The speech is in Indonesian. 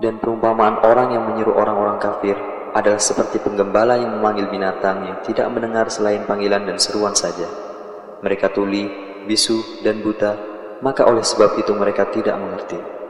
Dan perumpamaan orang yang menyeru orang-orang kafir adalah seperti penggembala yang memanggil binatang yang tidak mendengar selain panggilan dan seruan saja. Mereka tuli, bisu, dan buta, maka oleh sebab itu mereka tidak mengerti.